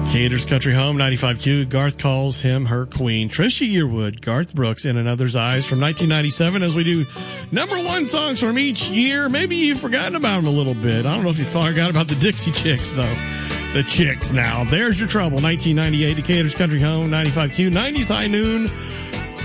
Gators Country Home, 95Q. Garth calls him her queen. Trisha Yearwood, Garth Brooks, In Another's Eyes from 1997 as we do number one songs from each year. Maybe you've forgotten about them a little bit. I don't know if you forgot about the Dixie Chicks, though. The Chicks now. There's Your Trouble, 1998. Gators Country Home, 95Q. 90s High Noon